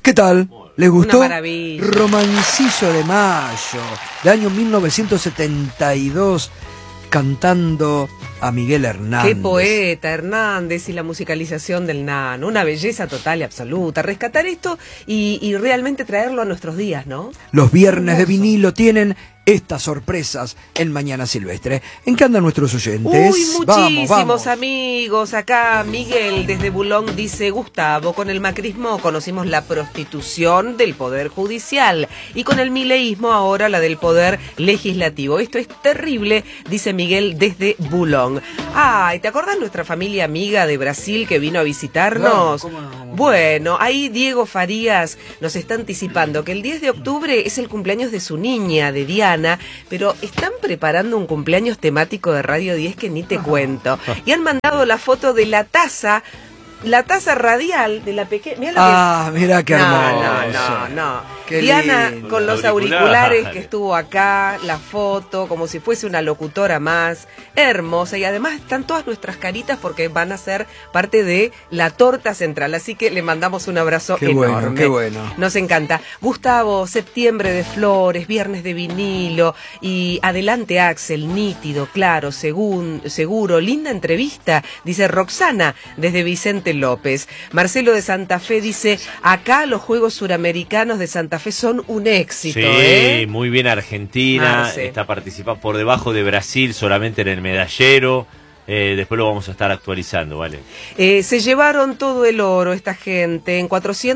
¿Qué tal? ¿Les gustó? Una maravilla. Romancillo de Mayo, de año 1972, cantando a Miguel Hernández. Qué poeta, Hernández, y la musicalización del Nano. Una belleza total y absoluta. Rescatar esto y realmente traerlo a nuestros días, ¿no? Los viernes de vinilo tienen estas sorpresas en Mañana Silvestre. ¿En qué andan nuestros oyentes? Uy, muchísimos vamos. amigos. Acá Miguel desde Bulón dice: Gustavo, con el macrismo conocimos la prostitución del poder judicial y con el mileísmo ahora la del poder legislativo. Esto es terrible, dice Miguel desde Bulón. Ay, ¿te acordás nuestra familia amiga de Brasil que vino a visitarnos? Claro, ¿cómo no? Bueno, ahí Diego Farías nos está anticipando que el 10 de octubre es el cumpleaños de su niña, de Diana, pero están preparando un cumpleaños temático de Radio 10 que ni te cuento. Y han mandado la foto de la taza radial de la pequeña. Mira qué hermoso. No. Qué Diana lindo. con los auriculares que estuvo acá, la foto, como si fuese una locutora más, hermosa, y además están todas nuestras caritas porque van a ser parte de la torta central, así que le mandamos un abrazo enorme. Qué bueno. Nos encanta. Gustavo, septiembre de flores, viernes de vinilo, y adelante Axel, nítido, claro, seguro, linda entrevista, dice Roxana, desde Vicente López. Marcelo de Santa Fe dice: acá los Juegos Suramericanos de Santa Fe son un éxito. Sí, muy bien Argentina, Marce. está participando por debajo de Brasil solamente en el medallero. Después lo vamos a estar actualizando, ¿vale? Se llevaron todo el oro esta gente. En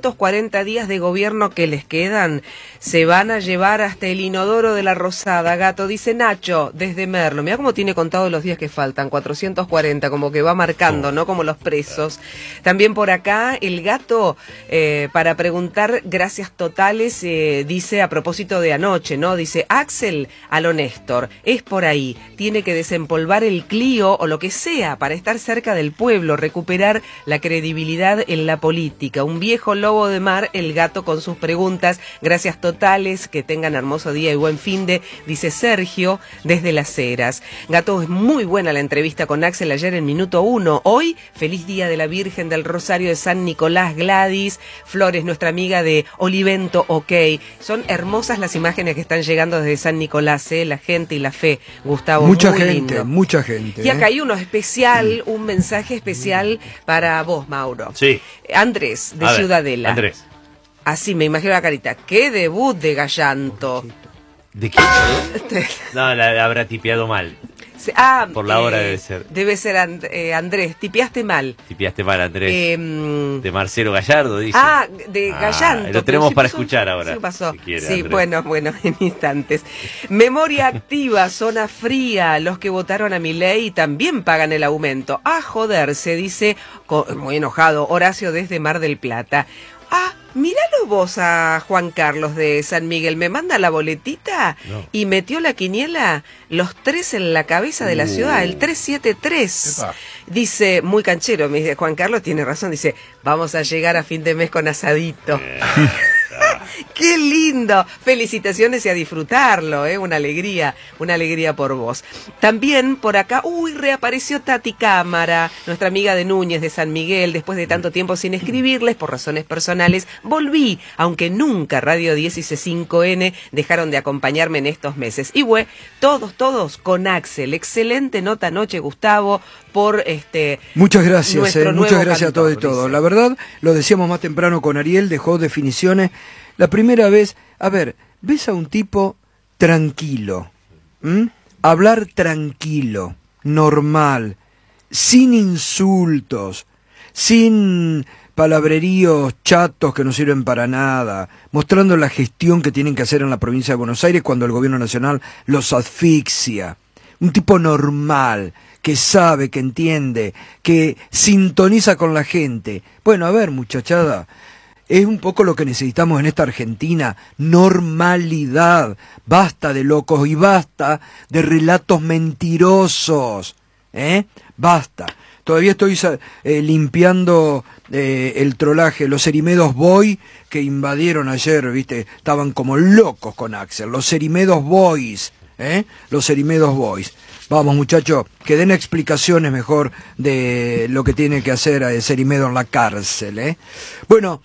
440 días de gobierno que les quedan, se van a llevar hasta el inodoro de la Rosada, Gato, dice Nacho, desde Merlo. Mirá cómo tiene contado los días que faltan, 440, como que va marcando, ¿no? Como los presos. También por acá, el Gato, para preguntar gracias totales, dice a propósito de anoche, ¿no? Dice: Axel a lo Néstor, es por ahí, tiene que desempolvar el Clio o lo que sea para estar cerca del pueblo, recuperar la credibilidad en la política. Un viejo lobo de mar, el Gato, con sus preguntas. Gracias totales, que tengan hermoso día y buen finde, dice Sergio desde Las Heras. Gato, es muy buena la entrevista con Axel ayer en Minuto 1. Hoy, feliz día de la Virgen del Rosario de San Nicolás. Gladys Flores, nuestra amiga de Olivento, ok. Son hermosas las imágenes que están llegando desde San Nicolás, la gente y la fe, Gustavo. Mucha muy gente, lindo. mucha gente. Y acá hay uno especial, un mensaje especial para vos, Mauro. Sí. Andrés, de A ver, Ciudadela. Andrés. Así me imagino la carita. ¡Qué debut de Gallanto! ¿De qué? No, la habrá tipeado mal. Por la hora debe ser. Debe ser Andrés, tipeaste mal. Tipeaste mal, Andrés. De Marcelo Gallardo, dice. De Gallanto. Lo tenemos para escuchar ahora. ¿Qué pasó? Si quiere, sí, Andrés. bueno, en instantes. Memoria activa, zona fría. Los que votaron a Milei también pagan el aumento. A joderse, dice, muy enojado, Horacio desde Mar del Plata. Míralo vos a Juan Carlos de San Miguel, me manda la boletita y metió la quiniela, los 3 en la cabeza de la ciudad, el 373. Dice, muy canchero, me dice Juan Carlos, tiene razón, dice, vamos a llegar a fin de mes con asadito. ¡Qué lindo! Felicitaciones y a disfrutarlo, una alegría por vos. También por acá, reapareció Tati Cámara, nuestra amiga de Núñez de San Miguel, después de tanto tiempo sin escribirles, por razones personales, volví, aunque nunca Radio 10 y C5N dejaron de acompañarme en estos meses. Y todos con Axel, excelente nota anoche, Gustavo, por Muchas gracias, muchas gracias a todos y dice. todos. La verdad, lo decíamos más temprano con Ariel, dejó definiciones. La primera vez, ves a un tipo tranquilo, hablar tranquilo, normal, sin insultos, sin palabreríos chatos que no sirven para nada, mostrando la gestión que tienen que hacer en la provincia de Buenos Aires cuando el gobierno nacional los asfixia. Un tipo normal, que sabe, que entiende, que sintoniza con la gente. Bueno, a ver, muchachada, es un poco lo que necesitamos en esta Argentina, normalidad, basta de locos y basta de relatos mentirosos, basta. Todavía estoy limpiando el trolaje, los Erimedos Boy que invadieron ayer, viste, estaban como locos con Axel, los Erimedos Boys, los Erimedos Boys. Vamos, muchachos, que den explicaciones mejor de lo que tiene que hacer Cerimedo en la cárcel, ¿eh? Bueno,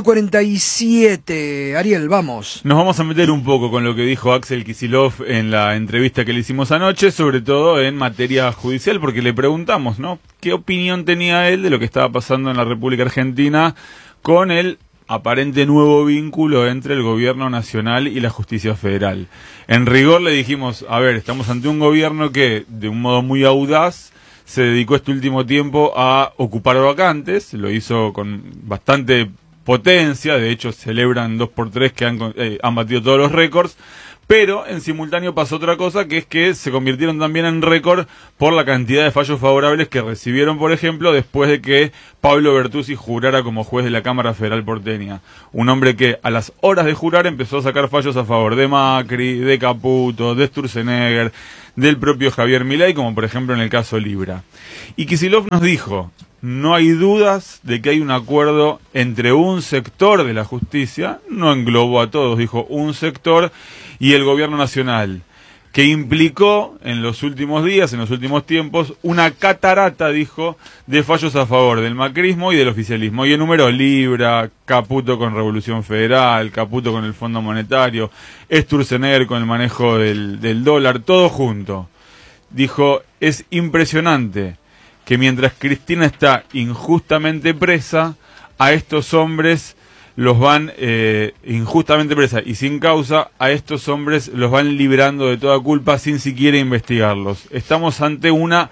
8:47, Ariel, vamos. Nos vamos a meter un poco con lo que dijo Axel Kicillof en la entrevista que le hicimos anoche, sobre todo en materia judicial, porque le preguntamos, ¿no?, qué opinión tenía él de lo que estaba pasando en la República Argentina con el aparente nuevo vínculo entre el gobierno nacional y la justicia federal. En rigor le dijimos, a ver, estamos ante un gobierno que, de un modo muy audaz, se dedicó este último tiempo a ocupar vacantes, lo hizo con bastante potencia, de hecho celebran 2x3 que han batido todos los récords, pero en simultáneo pasó otra cosa, que es que se convirtieron también en récord por la cantidad de fallos favorables que recibieron, por ejemplo, después de que Pablo Bertuzzi jurara como juez de la Cámara Federal porteña. Un hombre que a las horas de jurar empezó a sacar fallos a favor de Macri, de Caputo, de Sturzenegger, del propio Javier Milei, como por ejemplo en el caso Libra. Y Kicillof nos dijo, no hay dudas de que hay un acuerdo entre un sector de la justicia, no englobó a todos, dijo un sector, y el gobierno nacional, que implicó en los últimos días, en los últimos tiempos, una catarata, dijo, de fallos a favor del macrismo y del oficialismo. Y enumeró Libra, Caputo con Revolución Federal, Caputo con el Fondo Monetario, Sturzenegger con el manejo del dólar, todo junto. Dijo, es impresionante que mientras Cristina está injustamente presa, a estos hombres los van, injustamente presa y sin causa, a estos hombres los van librando de toda culpa sin siquiera investigarlos. Estamos ante una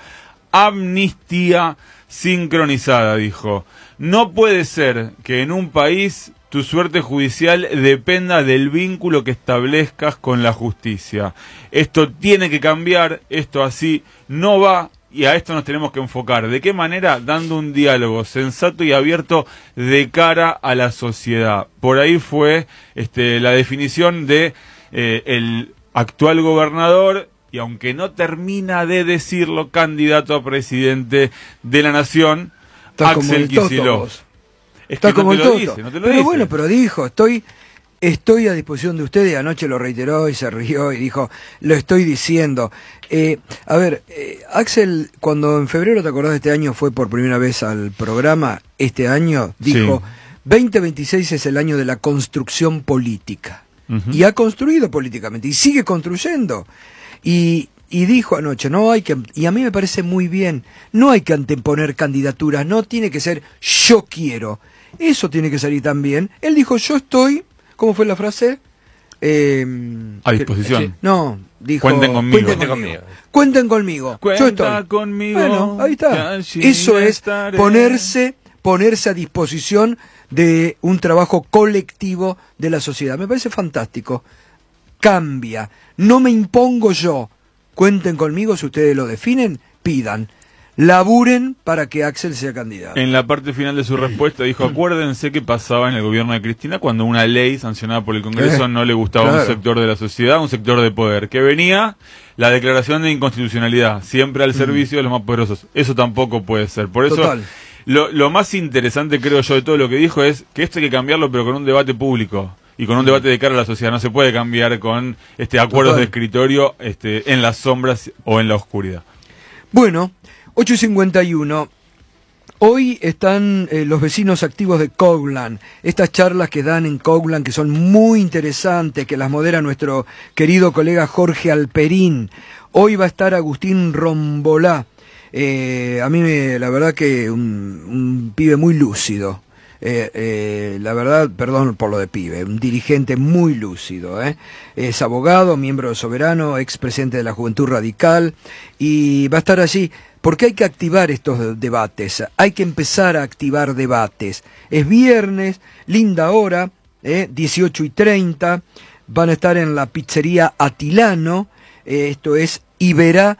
amnistía sincronizada, dijo. No puede ser que en un país tu suerte judicial dependa del vínculo que establezcas con la justicia. Esto tiene que cambiar, esto así no va. Y a esto nos tenemos que enfocar. ¿De qué manera? Dando un diálogo sensato y abierto de cara a la sociedad. Por ahí fue la definición de el actual gobernador, y aunque no termina de decirlo, candidato a presidente de la nación, Está Axel Kicillof. Está como el Toto. No te lo pero dice. Bueno, pero dijo, estoy a disposición de ustedes. Anoche lo reiteró y se rió y dijo, lo estoy diciendo. Axel, cuando en febrero, ¿te acordás de este año? Fue por primera vez al programa, este año, dijo, sí, 2026 es el año de la construcción política. Uh-huh. Y ha construido políticamente, y sigue construyendo. Y dijo anoche, y a mí me parece muy bien, no hay que anteponer candidaturas, no tiene que ser yo quiero. Eso tiene que salir también. Él dijo, yo estoy... ¿Cómo fue la frase? A disposición. No, dijo... Cuenten conmigo. Cuenten conmigo. Yo estoy. Conmigo. Bueno, ahí está. Eso es ponerse a disposición de un trabajo colectivo de la sociedad. Me parece fantástico. Cambia. No me impongo yo. Cuenten conmigo, si ustedes lo definen, pidan. Laburen para que Axel sea candidato. En la parte final de su respuesta dijo, acuérdense qué pasaba en el gobierno de Cristina cuando una ley sancionada por el Congreso no le gustaba a un sector de la sociedad, un sector de poder, que venía la declaración de inconstitucionalidad, siempre al servicio de los más poderosos. Eso tampoco puede ser. Por eso, lo más interesante, creo yo, de todo lo que dijo es que esto hay que cambiarlo, pero con un debate público y con un debate de cara a la sociedad. No se puede cambiar con acuerdos de escritorio en las sombras o en la oscuridad. Bueno, 8:51. Hoy están los vecinos activos de Coglan. Estas charlas que dan en Coglan, que son muy interesantes, que las modera nuestro querido colega Jorge Alperín. Hoy va a estar Agustín Rombolá. A mí la verdad que un pibe muy lúcido. La verdad, perdón por lo de pibe, un dirigente muy lúcido, es abogado, miembro de Soberano, expresidente de la Juventud Radical, y va a estar allí porque hay que activar estos debates, hay que empezar a activar debates. Es viernes, linda hora, 18:30, van a estar en la pizzería Atilano, esto es Iberá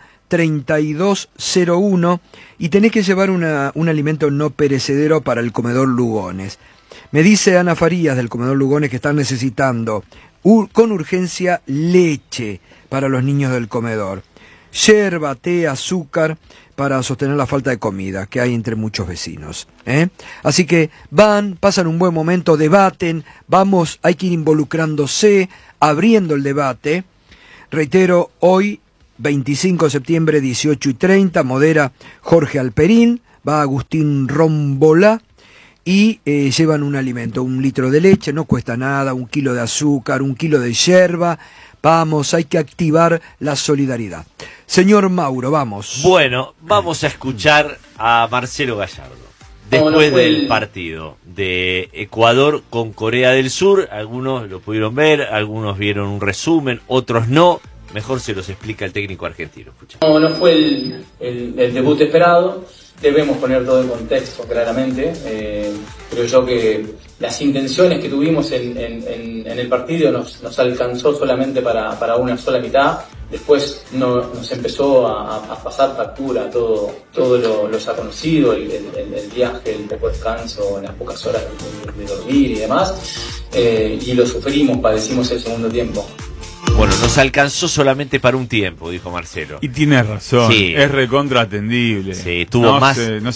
3201, y tenés que llevar un alimento no perecedero para el comedor Lugones. Me dice Ana Farías del comedor Lugones que están necesitando con urgencia leche para los niños del comedor, yerba, té, azúcar para sostener la falta de comida que hay entre muchos vecinos, Así que pasan un buen momento, debaten, hay que ir involucrándose, abriendo el debate. Reitero, hoy 25 de septiembre, 18:30, modera Jorge Alperín, va Agustín Rombolá y llevan un alimento, 1 litro de leche, no cuesta nada, 1 kilo de azúcar, 1 kilo de yerba. Vamos, hay que activar la solidaridad. Señor Mauro, vamos. Bueno, vamos a escuchar a Marcelo Gallardo. Después del partido de Ecuador con Corea del Sur, algunos lo pudieron ver, algunos vieron un resumen, otros no. Mejor se los explica el técnico argentino. No, no fue el debut esperado. Debemos poner todo en contexto, claramente. Creo yo que las intenciones que tuvimos en el partido nos alcanzó solamente para una sola mitad. Después nos empezó a pasar factura todo lo ya conocido, el viaje, el poco descanso, las pocas horas de dormir y demás. Y lo sufrimos, padecimos el segundo tiempo. Bueno, nos alcanzó solamente para un tiempo, dijo Marcelo. Y tiene razón, Sí. es recontra atendible. Sí, tuvo más... No